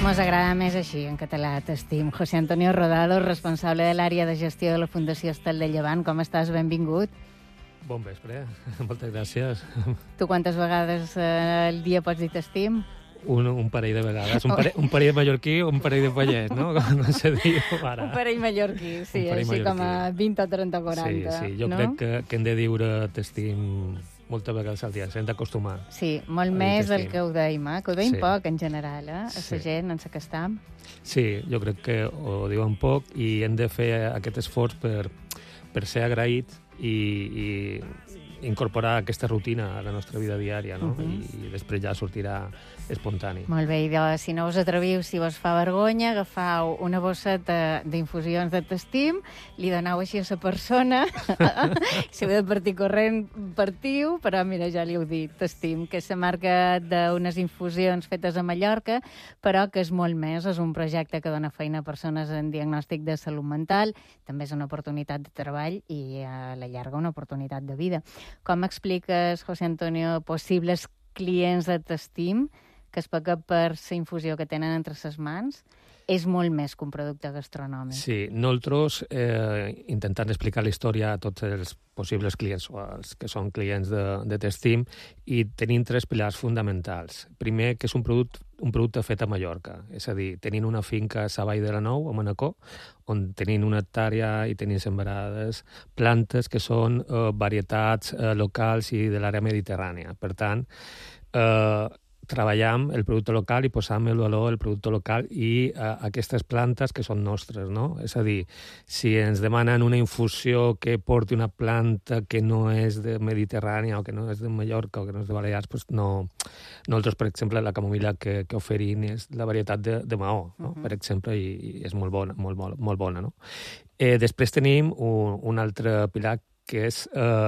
Mos agrada més així, en català, t'estim. José Antonio Rodado, responsable de l'àrea de gestió de la Fundació Estel de Llevant. Com estàs? Benvingut. Bon vespre, moltes gràcies. Tu quantes vegades al dia pots dir t'estim? Un parell de vegades. Un parell de mallorquí o un parell de Vallès, no? Com se diu ara. Un parell mallorquí, sí, parell així mallorquí. Com a 20 o 30 o 40. Sí, jo crec que hem de dir t'estim moltes vegades al dia, s'hem d'acostumar. Sí, molt més del que ho deim, que ho deim poc en general, a la gent en la que estem. Sí, jo crec que ho diuen poc i hem de fer aquest esforç per ser agraïts i incorporar aquesta rutina a la nostra vida diària, no? I després ja sortirà espontani. Molt bé, i si no us atreviu, si vos fa vergonya, agafau una bosseta d'infusions de t'estim, li donau així a la persona, si heu de partir corrent, partiu, però mira, ja li heu dit, t'estim, que és la marca d'unes infusions fetes a Mallorca, però que és molt més, és un projecte que dona feina a persones en diagnòstic de salut mental, també és una oportunitat de treball i a la llarga una oportunitat de vida. Com expliques, José Antonio, possibles clients de t'estim que es paga per la infusió que tenen entre les mans, és molt més que un producte gastronòmic. Sí, nosaltres intentant explicar la història a tots els possibles clients o els que són clients de t'estim i tenim 3 pilars fonamentals. Primer, que és un producte fet a Mallorca, és a dir, tenint una finca a Savall de la Nou, a Manacor, on tenim una hectàrea i tenim sembrades plantes que són varietats locals i de l'àrea mediterrània. Per tant, treballam el producte local i posam el valor del producte local i aquestes plantes que són nostres, no? És a dir, si ens demanen una infusió que porti una planta que no és de Mediterrània o que no és de Mallorca o que no és de Balears, doncs no. Nosaltres, per exemple, la camomilla que oferim és la varietat de Maó, no? Per exemple, i és molt bona, molt bona, no? Després tenim un altre pilar que és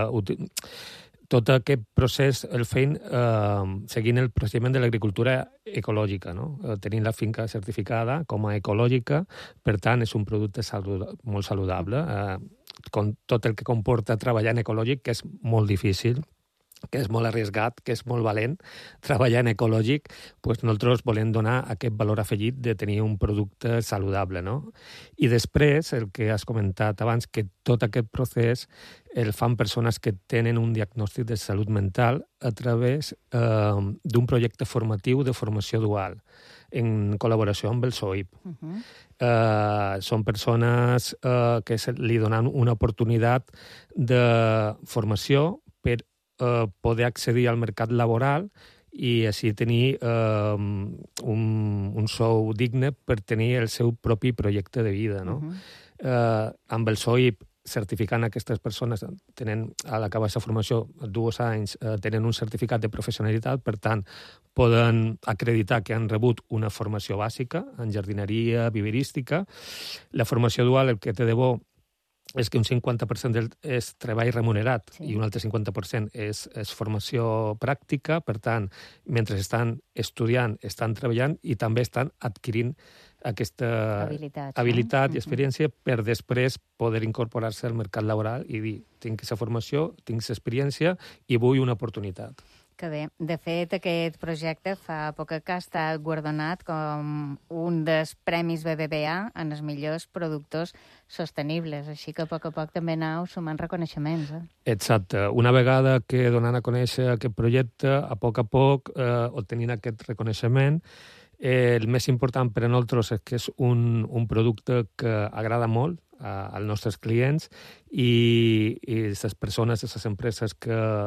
tot aquest procés el feim seguint el procediment de l'agricultura ecològica, no? Tenint la finca certificada com a ecològica, per tant, és un producte molt saludable, com tot el que comporta treballar en ecològic, que és molt difícil, que és molt arriesgat, que és molt valent, treballar en ecològic, doncs nosaltres volem donar aquest valor afegit de tenir un producte saludable, no? I després, el que has comentat abans, que tot aquest procés el fan persones que tenen un diagnòstic de salut mental a través d'un projecte formatiu de formació dual, en col·laboració amb el SOIP. Són persones que li donen una oportunitat de formació per poder accedir al mercat laboral i així tenir un sou digne per tenir el seu propi projecte de vida, no? Amb el SOIP certificant aquestes persones, tenen a l'acabar aquesta formació 2 anys, tenen un certificat de professionalitat, per tant, poden acreditar que han rebut una formació bàsica en jardineria, viverística. La formació dual, el que té de bo és que un 50% és treball remunerat i un altre 50% és formació pràctica. Per tant, mentre estan estudiant, estan treballant i també estan adquirint aquesta habilitat i experiència per després poder incorporar-se al mercat laboral i dir, tinc aquesta formació, tinc aquesta experiència i vull una oportunitat. Que bé. De fet, aquest projecte fa poc que ha estat guardonat com un dels premis BBVA en els millors productors sostenibles, així que a poc també aneu sumant reconeixements. Exacte. Una vegada que donant a conèixer aquest projecte, a poc obtenint aquest reconeixement, el més important per a nosaltres és que és un producte que agrada molt als nostres clients i les persones, les empreses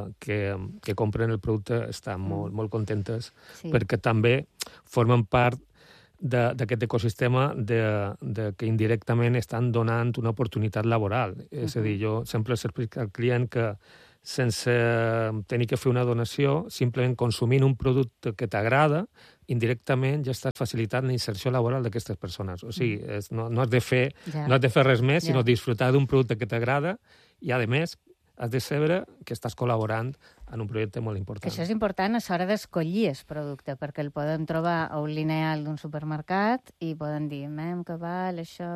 que compren el producte estan molt contentes perquè també formen part d'aquest ecosistema que indirectament estan donant una oportunitat laboral. És a dir, jo sempre explico al client que sense tenir que fer una donació, simplement consumint un producte que t'agrada, indirectament ja estàs facilitant la inserció laboral d'aquestes persones. O sigui, no has de fer res més, sinó disfrutar d'un producte que t'agrada i, a més, has de saber que estàs col·laborant en un projecte molt important. Que això és important a l'hora d'escollir el producte, perquè el poden trobar a un lineal d'un supermercat i poden dir, que val, això,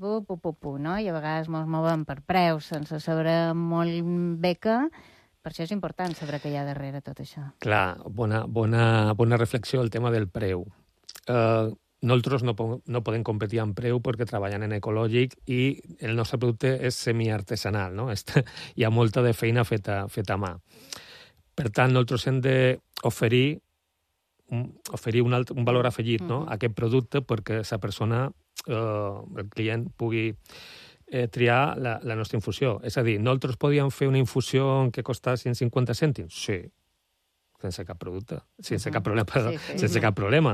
no? I a vegades ens movem per preus sense saber molt bé què. Per això és important saber què hi ha darrere tot això. Clar, bona reflexió el tema del preu. nosaltres no podem competir en preu perquè treballen en ecològic i el nostre producte és semiartesanal, no? Hi ha molta de feina feta a mà. Per tant, nosaltres hem d'oferir un valor afegit, no? A aquest producte perquè la persona, el client, pugui triar la nostra infusió. És a dir, nosaltres podíem fer una infusió que costava 150 cèntims? Sí, sense cap producte, sense cap problema. Sense cap problema.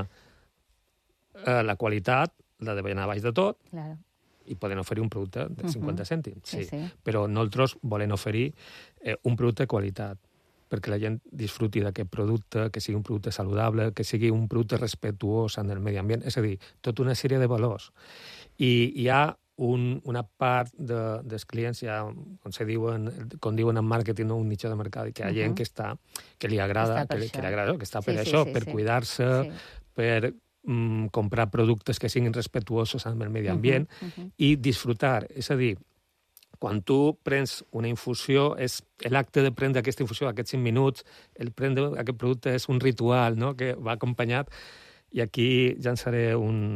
La qualitat la de anar baix de tot i poden oferir un producte de 50 cèntims. Sí. Però nosaltres volem oferir un producte de qualitat perquè la gent disfruti d'aquest producte, que sigui un producte saludable, que sigui un producte respectuós amb el medi ambient, és a dir, tota una sèrie de valors. I hi ha una part dels clients, ja, com diuen en màrqueting, un nicho de mercat, que hi ha gent que li agrada, que està per això, per cuidar-se, per comprar productes que siguin respectuosos amb el medi ambient i disfrutar. És a dir, quan tu prens una infusió, l'acte de prendre aquesta infusió, aquests 5 minuts, el prendre aquest producte és un ritual, no?, que va acompanyat. I aquí llançaré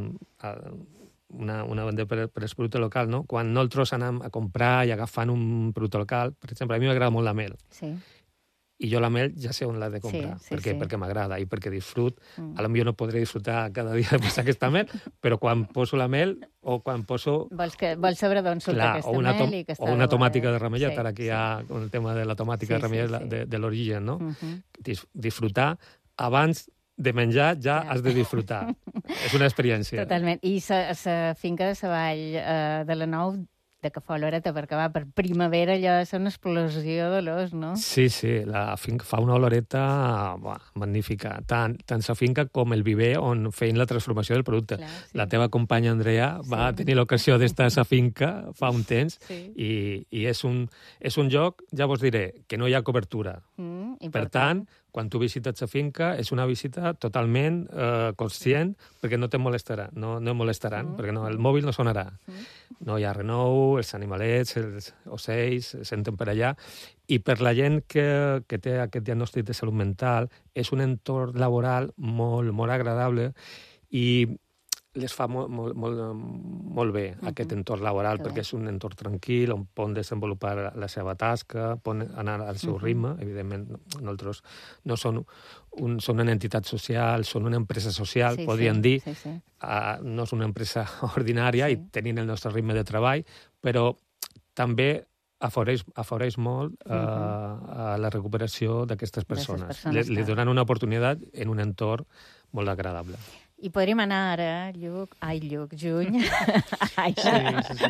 una bandera per el producte local, no? Quan nosaltres anem a comprar i agafant un producte local, per exemple, a mi m'agrada molt la mel. Sí. I jo la mel ja sé on l'he de comprar. Per què? Perquè m'agrada i perquè disfrut. Potser no podré disfrutar cada dia de passar aquesta mel, però quan poso la mel o quan poso... Vols saber d'on surt aquesta mel i que està... O una tomàtica de ramellet, ara que hi ha el tema de la tomàtica de ramellet de l'origen, no? Disfrutar abans de menjar ja has de disfrutar. És una experiència. Totalment. I la finca de la Vall de la Nou, de que fa oloreta, perquè va per primavera, allò és una explosió d'olors, no? Sí, la finca fa una oloreta magnífica. Tant la finca com el viver on feien la transformació del producte. La teva companya Andrea va tenir l'ocasió d'estar a la finca fa un temps i és un lloc, ja vos diré, que no hi ha cobertura. Per tant, quan tu visites la finca, és una visita totalment conscient, perquè no te molestarà, no molestaran, perquè el mòbil no sonarà. No hi ha renou, els animalets, els ocells, senten per allà. I per la gent que té aquest diagnòstic de salut mental, és un entorn laboral molt agradable i les fa molt bé aquest entorn laboral, perquè és un entorn tranquil, on poden desenvolupar la seva tasca, poden anar al seu ritme. Evidentment, nosaltres no són una entitat social, són una empresa social, podríem dir. No és una empresa ordinària i tenim el nostre ritme de treball, però també afavoreix molt a la recuperació d'aquestes persones. Li donen una oportunitat en un entorn molt agradable. I podríem anar ara, juny. Sí.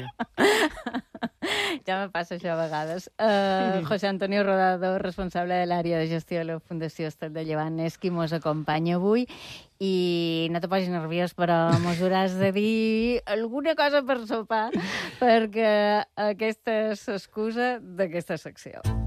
Ja me passa això a vegades. José Antonio Rodado, responsable de l'àrea de gestió de la Fundació Estat de Llevant, és qui mos acompanya avui. I no te posis nerviós, però mos hauràs de dir alguna cosa per sopar, perquè aquesta és l'excusa d'aquesta secció.